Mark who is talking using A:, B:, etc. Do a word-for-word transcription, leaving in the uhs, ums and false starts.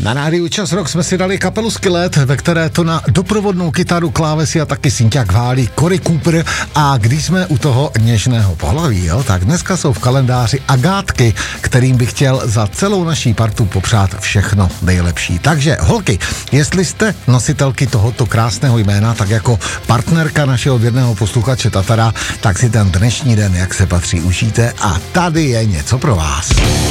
A: Na rádiu Čas Rock jsme si dali kapelu Skillet, ve které to na doprovodnou kytaru, klávesy a taky synťák válí Cory Cooper. A když jsme u toho něžného pohlaví, jo, tak dneska jsou v kalendáři Agátky, kterým bych chtěl za celou naší partu popřát všechno nejlepší. Takže holky, jestli jste nositelky tohoto krásného jména, tak jako partnerka našeho věrného posluchače Tatara, tak si ten dnešní den, jak se patří, užijte a tady je něco pro vás.